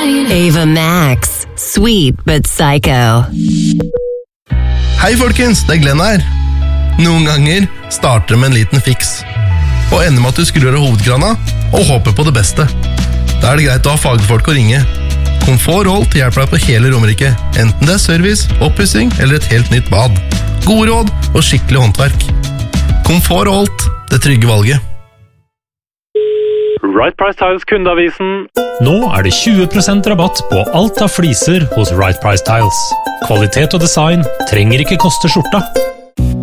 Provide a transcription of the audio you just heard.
Ava Max, sweet but psycho. Hei folkens, det Glenn her. Noen ganger starter det med en liten fiks, og ender med at du skrur av hovedkrana og håper på det beste. Da det greit å ha fagfolk å ringe. Komfort Holt hjelper deg på hele Romerike, enten det service, oppussing eller et helt nytt bad. Gode råd og skikkelig håndverk. Komfort Holt, det trygge valget. Right Price Tiles kundeavisen. Nå det 20% rabatt på alt av fliser hos Right Price Tiles. Kvalitet og design trenger ikke koste skjorta.